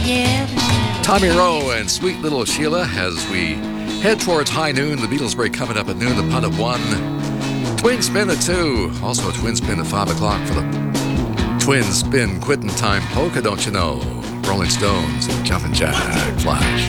Tommy Rowe and Sweet Little Sheila as we head towards high noon. The Beatles break coming up at noon, the punt of 1. Twin spin at 2. Also a twin spin at 5 o'clock for the twin spin quitting time polka, don't you know? Rolling Stones, Jumpin' Jack Flash.